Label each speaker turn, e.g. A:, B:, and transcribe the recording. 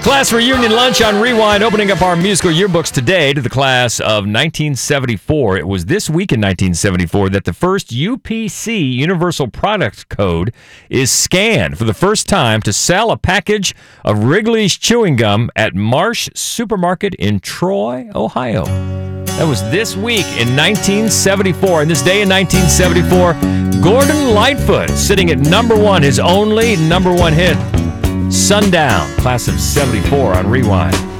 A: Class reunion lunch on Rewind, opening up our musical yearbooks today to the class of 1974. It was this week in 1974 that the first UPC, Universal Product Code, is scanned for the first time to sell a package of Wrigley's chewing gum at Marsh Supermarket in Troy, Ohio. That was this week in 1974. And this day in 1974, Gordon Lightfoot sitting at number one, his only number one hit. Sundown, class of 74 on Rewind.